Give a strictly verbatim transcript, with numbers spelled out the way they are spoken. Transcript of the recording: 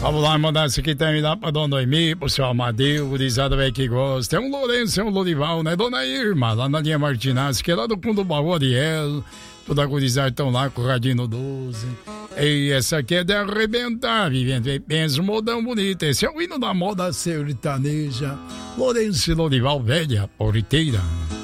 Vamos lá, mandar isso aqui terminar pra Dona Noemi, pro seu Amadeu, gurizada velho que gosta. É um Lourenço, é um Lorival, né? Dona Irma, lá na linha Martinazzi, que é lá do fundo do baú, Ariel. Toda a gurizada estão lá com o radinho doze. E essa aqui é de arrebentar, vivendo pensa um modão bonito. Esse é o hino da moda sertaneja. Lourenço e Lorival, velha porteira.